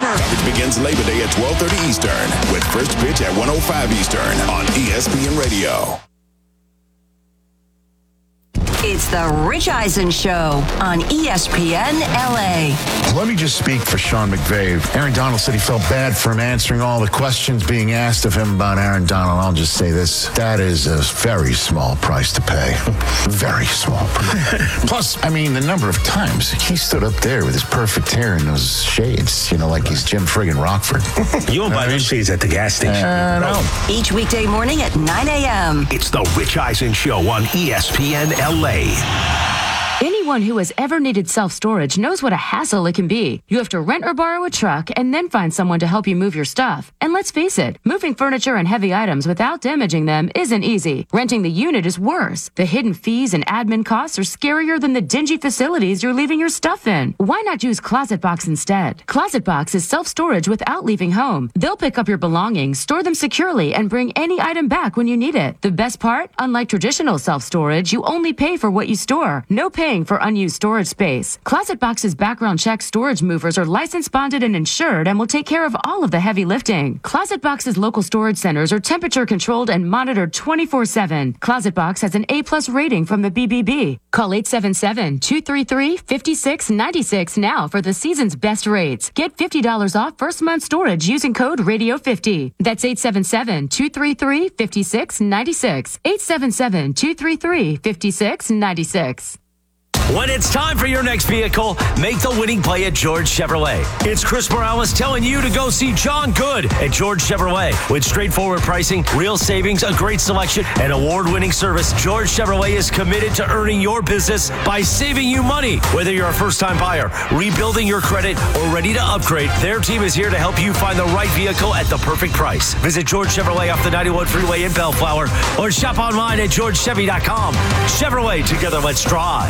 Coverage begins Labor Day at 12:30 Eastern with first pitch at 1:05 Eastern on ESPN Radio. It's the Rich Eisen Show on ESPN LA. Let me just speak for Sean McVay. Aaron Donald said he felt bad for him answering all the questions being asked of him about Aaron Donald. I'll just say this. That is a very small price to pay. Very small price. Plus, I mean, the number of times he stood up there with his perfect hair and those shades, like he's Jim friggin' Rockford. You won't buy those shades at the gas station. No. Each weekday morning at 9 a.m. It's the Rich Eisen Show on ESPN LA. Anyone who has ever needed self-storage knows what a hassle it can be. You have to rent or borrow a truck and then find someone to help you move your stuff. And let's face it, moving furniture and heavy items without damaging them isn't easy. Renting the unit is worse. The hidden fees and admin costs are scarier than the dingy facilities you're leaving your stuff in. Why not use Closet Box instead? Closet Box is self-storage without leaving home. They'll pick up your belongings, store them securely, and bring any item back when you need it. The best part? Unlike traditional self-storage, you only pay for what you store. No paying for unused storage space. Closet Box's background check storage movers are licensed, bonded, and insured and will take care of all of the heavy lifting. Closet Box's local storage centers are temperature controlled and monitored 24/7. Closet Box has an A+ rating from the BBB. Call 877-233-5696 now for the season's best rates. Get $50 off first month storage using code RADIO50. That's 877-233-5696. 877-233-5696. When it's time for your next vehicle, make the winning play at George Chevrolet. It's Chris Morales telling you to go see John Good at George Chevrolet. With straightforward pricing, real savings, a great selection, and award-winning service, George Chevrolet is committed to earning your business by saving you money. Whether you're a first-time buyer, rebuilding your credit, or ready to upgrade, their team is here to help you find the right vehicle at the perfect price. Visit George Chevrolet off the 91 freeway in Bellflower or shop online at georgechevy.com. Chevrolet, together let's drive.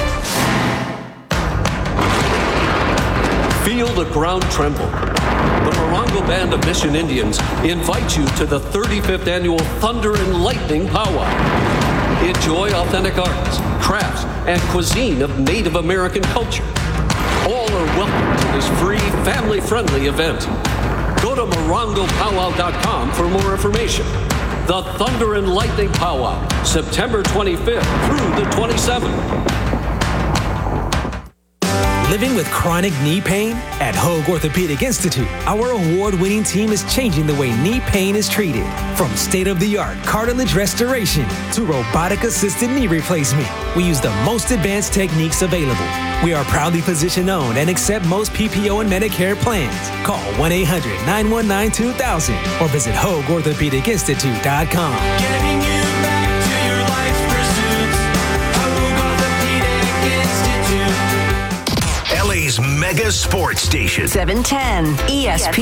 Feel the ground tremble. The Morongo Band of Mission Indians invite you to the 35th Annual Thunder and Lightning Powwow. Enjoy authentic arts, crafts, and cuisine of Native American culture. All are welcome to this free, family-friendly event. Go to morongopowwow.com for more information. The Thunder and Lightning Powwow, September 25th through the 27th. Living with chronic knee pain? At Hoag Orthopedic Institute, our award-winning team is changing the way knee pain is treated. From state-of-the-art cartilage restoration to robotic-assisted knee replacement, we use the most advanced techniques available. We are proudly physician-owned and accept most PPO and Medicare plans. Call 1-800-919-2000 or visit HoagOrthopedicInstitute.com. Getting you back to your life's pursuits. Hoag Orthopedic Institute. LA's mega sports station. 710 ESPN.